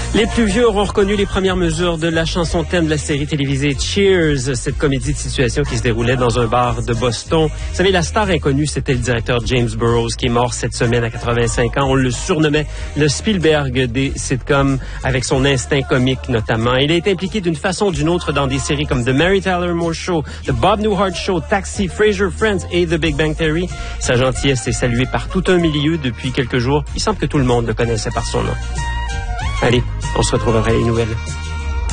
Les plus vieux auront reconnu les premières mesures de la chanson thème de la série télévisée Cheers, cette comédie de situation qui se déroulait dans un bar de Boston. Vous savez, la star inconnue, c'était le directeur James Burrows, qui est mort cette semaine à 85 ans. On le surnommait le Spielberg des sitcoms, avec son instinct comique notamment. Il a été impliqué d'une façon ou d'une autre dans des séries comme The Mary Tyler Moore Show, The Bob Newhart Show, Taxi, Frasier, Friends et The Big Bang Theory. Sa gentillesse est saluée par tout un milieu depuis quelques jours. Il semble que tout le monde le connaissait par son nom. Allez, on se retrouve après les nouvelles.